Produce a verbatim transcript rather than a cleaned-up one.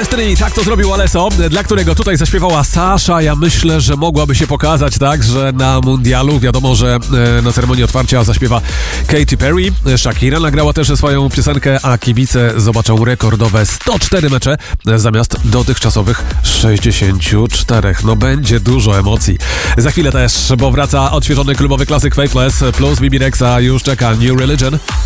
Destiny tak to zrobił Alesso, dla którego tutaj zaśpiewała Sasha. Ja myślę, że mogłaby się pokazać także na mundialu. Wiadomo, że na ceremonii otwarcia zaśpiewa Katy Perry. Shakira nagrała też swoją piosenkę, a kibice zobaczą rekordowe sto cztery mecze zamiast dotychczasowych sześćdziesięciu czterech. No będzie dużo emocji. Za chwilę też, bo wraca odświeżony klubowy klasyk Faithless plus B B Rexa, już czeka New Religion.